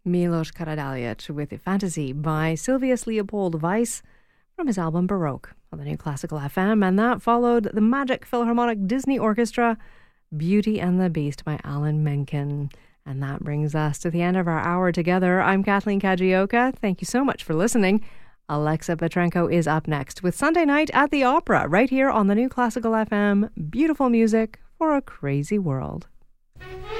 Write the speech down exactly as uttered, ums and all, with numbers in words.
Milos Karadzic with Fantasy by Silvius Leopold Weiss from his album Baroque on the New Classical F M. And that followed the Magic Philharmonic Disney Orchestra, Beauty and the Beast by Alan Menken. And that brings us to the end of our hour together. I'm Kathleen Kajioka. Thank you so much for listening. Alexa Petrenko is up next with Sunday Night at the Opera right here on the New Classical F M. Beautiful music for a crazy world.